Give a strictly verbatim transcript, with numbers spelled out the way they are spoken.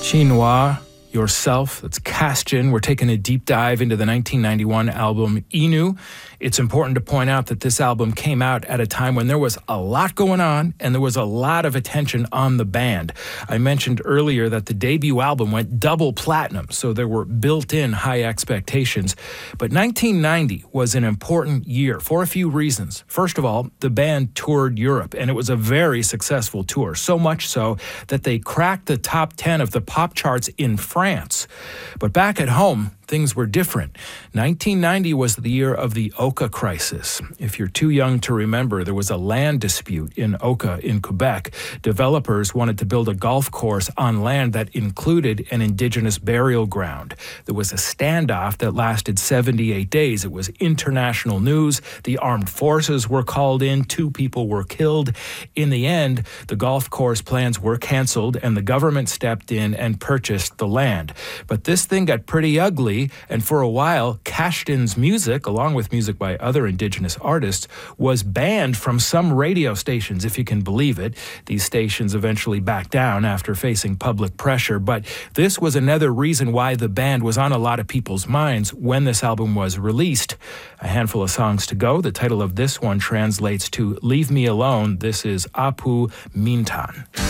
Chinois, Yourself, that's Castian. We're taking a deep dive into the nineteen ninety-one album Inu. It's important to point out that this album came out at a time when there was a lot going on and there was a lot of attention on the band. I mentioned earlier that the debut album went double platinum, so there were built-in high expectations. But nineteen ninety was an important year for a few reasons. First of all, the band toured Europe, and it was a very successful tour, so much so that they cracked the top ten of the pop charts in France. But back at home, things were different. nineteen ninety was the year of the Oka crisis. If you're too young to remember, there was a land dispute in Oka in Quebec. Developers wanted to build a golf course on land that included an indigenous burial ground. There was a standoff that lasted seventy-eight days. It was international news. The armed forces were called in. Two people were killed. In the end, the golf course plans were canceled and the government stepped in and purchased the land. But this thing got pretty ugly. And for a while, Castian's music, along with music by other indigenous artists, was banned from some radio stations, if you can believe it. These stations eventually backed down after facing public pressure, but this was another reason why the band was on a lot of people's minds when this album was released. A handful of songs to go. The title of this one translates to Leave Me Alone. This is Apu Mintan.